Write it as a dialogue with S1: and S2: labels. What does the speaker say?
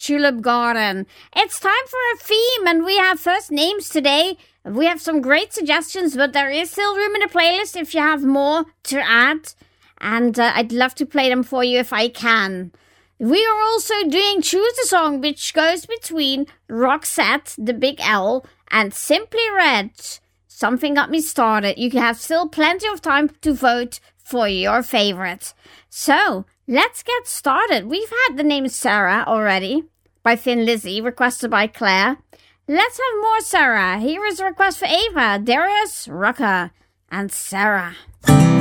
S1: Tulip Garden. It's time for a theme, and we have first names today. We have some great suggestions, but there is still room in the playlist if you have more to add. And I'd love to play them for you if I can. We are also doing Choose a Song, which goes between Roxette, the Big L, and Simply Red. Something Got Me Started. You can have still plenty of time to vote for your favorite. So, let's get started. We've had the name Sarah already by Thin Lizzy, requested by Claire. Let's have more Sarah. Here is a request for Ava, Darius Rucker, and Sarah.